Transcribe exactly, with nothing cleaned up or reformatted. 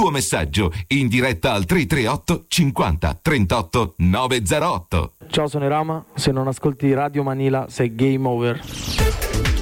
tuo messaggio in diretta al tre tre otto cinquanta trentotto novecentotto. Ciao, sono Rama. Se non ascolti Radio Manila sei game over.